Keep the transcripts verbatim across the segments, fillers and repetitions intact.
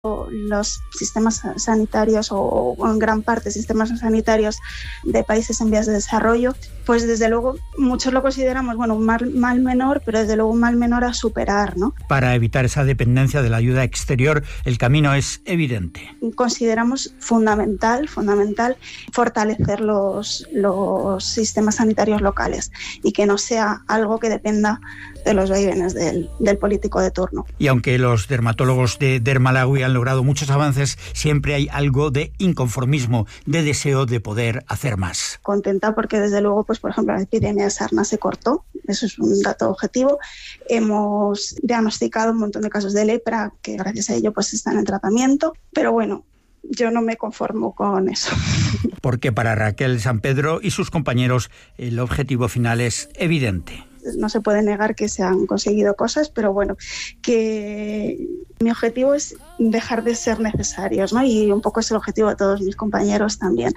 los sistemas sanitarios o en gran parte sistemas sanitarios de países en vías de desarrollo, pues desde luego muchos lo consideramos, bueno, un mal, mal menor, pero desde luego un mal menor a superar, ¿no? Para evitar esa dependencia de la ayuda exterior, el camino es evidente. Consideramos fundamental, fundamental fortalecer los, los sistemas sanitarios locales y que no sea algo que dependa de los vaivenes del, del político de turno. Y aunque los dermatólogos de Dermalawi han logrado muchos avances, siempre hay algo de inconformismo, de deseo de poder hacer más. Contenta porque desde luego, pues por ejemplo, la epidemia de sarna se cortó, eso es un dato objetivo. Hemos diagnosticado un montón de casos de lepra que gracias a ello pues están en tratamiento, pero bueno, yo no me conformo con eso. Porque para Raquel Sampedro y sus compañeros el objetivo final es evidente. No se puede negar que se han conseguido cosas, pero bueno, que mi objetivo es dejar de ser necesarios, ¿no? Y un poco es el objetivo de todos mis compañeros también.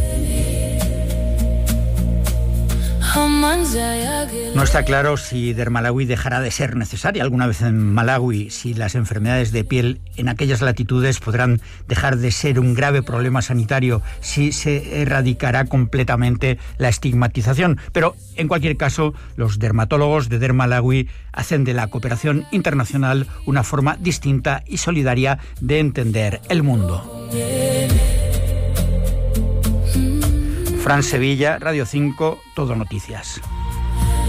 No está claro si Dermalawi dejará de ser necesaria alguna vez en Malawi, si las enfermedades de piel en aquellas latitudes podrán dejar de ser un grave problema sanitario, si se erradicará completamente la estigmatización. Pero, en cualquier caso, los dermatólogos de Dermalawi hacen de la cooperación internacional una forma distinta y solidaria de entender el mundo. Fran Sevilla, Radio cinco, Todo Noticias.